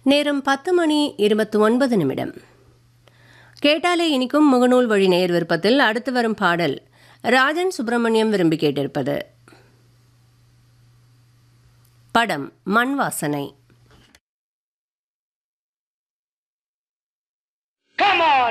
நேரம் 10:29. கேட்டாலே இனிக்கும் முகநூல் வழி நேயர் விருப்பத்தில் அடுத்து வரும் பாடல் ராஜன் சுப்பிரமணியம் விரும்பி கேட்டிருப்பது. படம் மண் வாசனை. Come on!